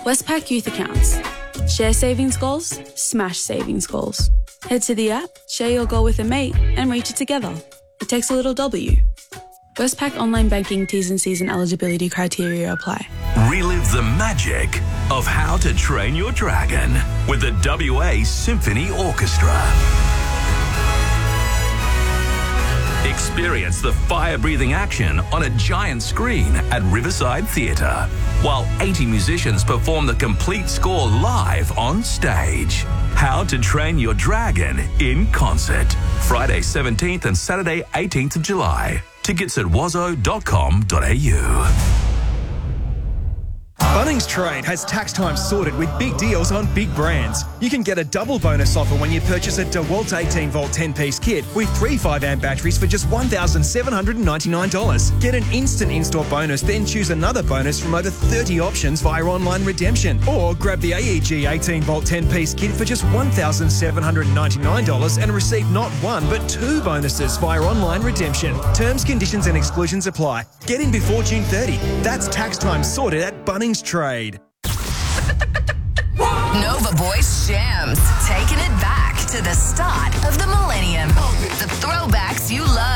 Westpac Youth Accounts. Share savings goals, smash savings goals. Head to the app, share your goal with a mate, and reach it together. It takes a little W. Westpac Online Banking T's and C's and eligibility criteria apply. Relive the magic of How to Train Your Dragon with the WA Symphony Orchestra. Experience the fire-breathing action on a giant screen at Riverside Theatre, while 80 musicians perform the complete score live on stage. How to Train Your Dragon in concert. Friday 17th and Saturday 18th of July. Tickets at wazzo.com.au. Bunnings Trade has tax time sorted with big deals on big brands. You can get a double bonus offer when you purchase a DeWalt 18-volt 10-piece kit with 3 5-amp batteries for just $1,799. Get an instant in-store bonus, then choose another bonus from over 30 options via online redemption. Or grab the AEG 18-volt 10-piece kit for just $1,799 and receive not one but 2 bonuses via online redemption. Terms, conditions and exclusions apply. Get in before June 30. That's tax time sorted at Bunnings Trade. Nova Boys Shams, taking it back to the start of the millennium. The throwbacks you love.